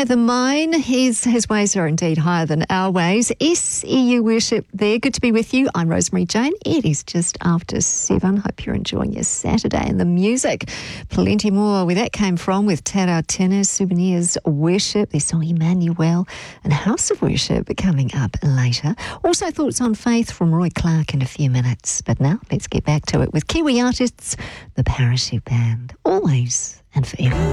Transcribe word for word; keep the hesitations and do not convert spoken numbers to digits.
higher than mine. His, his ways are indeed higher than our ways. S E U Worship there. Good to be with you. I'm Rosemary Jane. It is just after seven. Hope you're enjoying your Saturday and the music. Plenty more where that came from with Te Reo Tēnā, Souvenirs Worship, their song Emmanuel, and House of Worship coming up later. Also thoughts on faith from Roy Clark in a few minutes. But now let's get back to it with Kiwi artists, the Parachute Band. Always and forever.